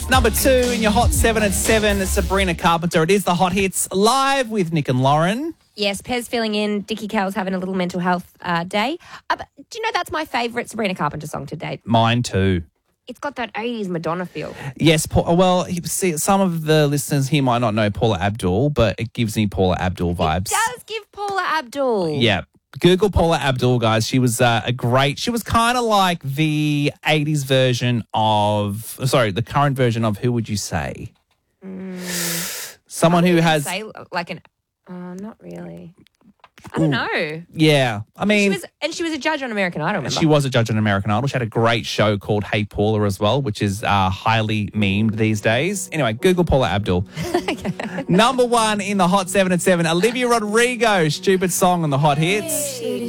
Number 2 in your Hot 7 at 7, Sabrina Carpenter. It is the Hot Hits live with Nick and Lauren. Yes, Pez filling in. Dickie Cowell's having a little mental health day. But do you know that's my favourite Sabrina Carpenter song to date? Mine too. It's got that 80s Madonna feel. Yes, well, see, some of the listeners here might not know Paula Abdul, but it gives me Paula Abdul vibes. It does give Paula Abdul. Yeah. Google Paula Abdul, guys. She was she was kind of like the 80s version the current version of Who Would You Say? Someone who has... Say like an... not really. I don't know. Yeah. I mean... She was a judge on American Idol, remember? She was a judge on American Idol. She had a great show called Hey Paula as well, which is highly memed these days. Anyway, Google Paula Abdul. Number 1 in the Hot 7 at 7, Olivia Rodrigo, Stupid Song on the Hot Hits.